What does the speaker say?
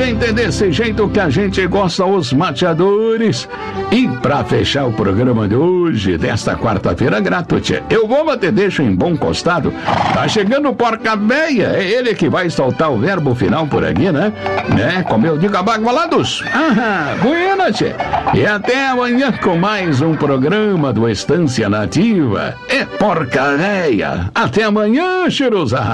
gente, é desse jeito que a gente gosta, os mateadores. E pra fechar o programa de hoje, desta quarta-feira, grato, tchê. Eu vou bater deixa em bom costado. Tá chegando o Porca Véia, é ele que vai soltar o verbo final por aqui, né? Como eu digo, abagualados. Buena, tchê. E até amanhã com mais um programa do Estância Nativa. É Porca Véia. Até amanhã, cheirosa.